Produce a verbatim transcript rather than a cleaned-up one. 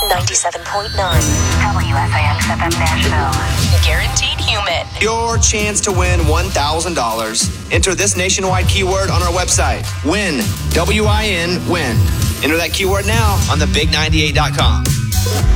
ninety-seven point nine. W S I X F M Nashville. Guaranteed human. Your chance to win one thousand dollars. Enter this nationwide keyword on our website. Win. W I N, win. Enter that keyword now on the big ninety-eight dot com.